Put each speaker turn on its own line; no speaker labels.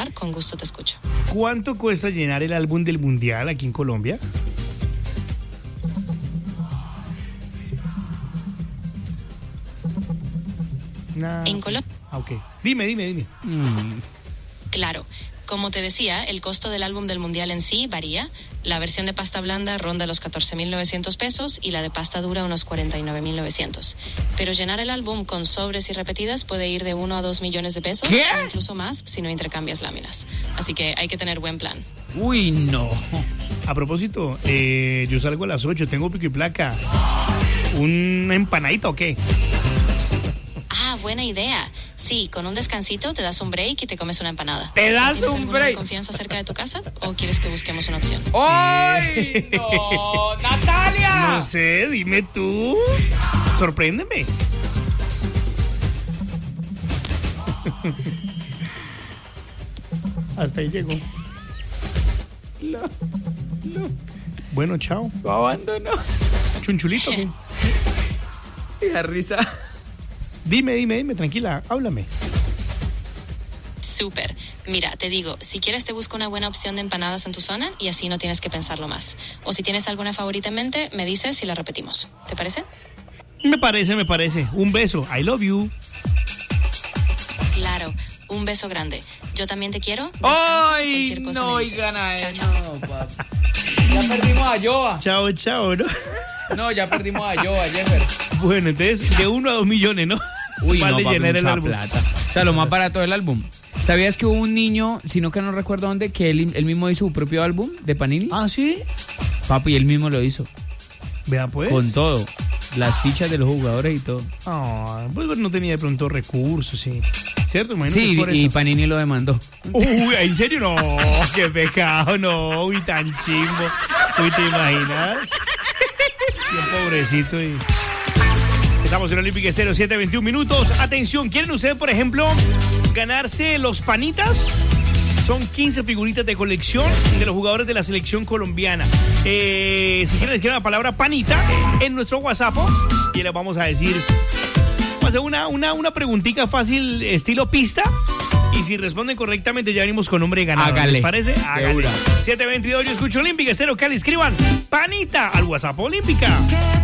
hablar, con gusto te escucho.
¿Cuánto cuesta llenar el álbum del Mundial aquí en Colombia?
En Colombia.
Ok. Dime.
Claro, como te decía, el costo del álbum del Mundial en sí varía. La versión de pasta blanda ronda los 14.900 pesos y la de pasta dura unos 49.900. Pero llenar el álbum con sobres y repetidas puede ir de 1 a 2 millones de pesos,
¿qué?
O incluso más si no intercambias láminas. Así que hay que tener buen plan.
Uy, no.
A propósito, yo salgo a las 8, tengo pico y placa. ¿Una empanadita o qué?
Ah, buena idea. Sí, con un descansito te das un break y te comes una empanada.
¿Te das
¿Tienes
un
alguna
break?
confianza cerca de tu casa o quieres que busquemos una opción?
¡Ay, no! ¡Natalia!
No sé, dime tú. Sorpréndeme. Hasta ahí llegó. No. Bueno, chao.
Lo abandonó.
Chunchulito. ¿Qué?
Y da risa.
Dime, tranquila, háblame.
Súper. Mira, te digo, si quieres te busco una buena opción de empanadas en tu zona y así no tienes que pensarlo más. O si tienes alguna favorita en mente, me dices y la repetimos. ¿Te parece?
Me parece. Un beso. I love you.
Claro. Un beso grande. Yo también te quiero. Descansa,
¡Ay,
cualquier cosa
no,
me dices.
gana!
Chao, chao.
No, papi. Ya perdimos a Joa.
Chao, ¿no?
No, ya perdimos a Joa, Jeffer.
Bueno, entonces, de 1 a 2 millones, ¿no?
Uy,
Vale
no, papi,
llenar el
mucha
álbum.
plata. O sea, lo más barato del álbum. ¿Sabías que hubo un niño, sino que no recuerdo dónde, que él mismo hizo su propio álbum de Panini?
¿Ah, sí?
Papi, él mismo lo hizo.
Vea, pues.
Con todo. Las fichas de los jugadores y todo.
Ah, pues no tenía de pronto recursos, sí. ¿Cierto? Imagino que
Sí,
es por
y
eso.
Panini lo demandó.
Uy, ¿en serio? No, qué pecado, no. Uy, tan chimbo. Uy, ¿te imaginas? Bien pobrecito. Estamos en Olímpica 07:21 minutos. Atención, ¿quieren ustedes, por ejemplo, ganarse los panitas? Son 15 figuritas de colección de los jugadores de la selección colombiana. Si quieren escribir la palabra panita en nuestro WhatsApp y les vamos a decir, vamos a hacer una preguntita fácil estilo pista. Y si responden correctamente ya venimos con nombre de ganador.
Hágale.
¿Les parece? Hágale.
Segura.
7:22, yo escucho Olímpica Estéreo Cali. Escriban panita al WhatsApp Olímpica.